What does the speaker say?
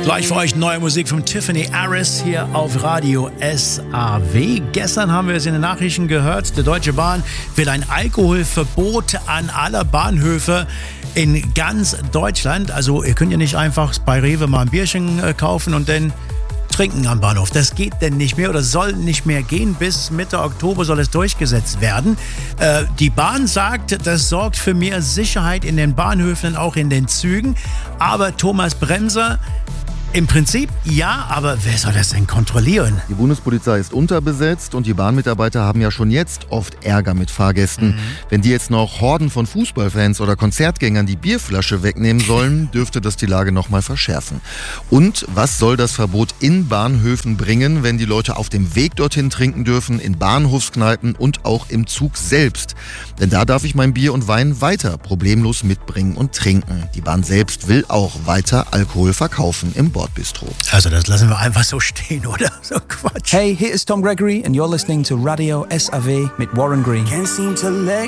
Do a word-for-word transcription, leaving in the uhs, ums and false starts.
Gleich für euch neue Musik von Tiffany Harris hier auf Radio S A W. Gestern haben wir es in den Nachrichten gehört, die Deutsche Bahn will ein Alkoholverbot an aller Bahnhöfe in ganz Deutschland. Also ihr könnt ja nicht einfach bei Rewe mal ein Bierchen kaufen und dann trinken am Bahnhof. Das geht denn nicht mehr oder soll nicht mehr gehen. Bis Mitte Oktober soll es durchgesetzt werden. Äh, die Bahn sagt, das sorgt für mehr Sicherheit in den Bahnhöfen, auch in den Zügen. Aber Thomas Bremser, im Prinzip ja, aber wer soll das denn kontrollieren? Die Bundespolizei ist unterbesetzt und die Bahnmitarbeiter haben ja schon jetzt oft Ärger mit Fahrgästen. Mhm. Wenn die jetzt noch Horden von Fußballfans oder Konzertgängern die Bierflasche wegnehmen sollen, dürfte das die Lage noch mal verschärfen. Und was soll das Verbot in Bahnhöfen bringen, wenn die Leute auf dem Weg dorthin trinken dürfen, in Bahnhofskneipen und auch im Zug selbst? Denn da darf ich mein Bier und Wein weiter problemlos mitbringen und trinken. Die Bahn selbst will auch weiter Alkohol verkaufen im Bordbistro. Also das lassen wir einfach so stehen, oder? So Quatsch. Hey, here is Tom Gregory and you're listening to Radio S A W mit Warren Green. Can't seem to let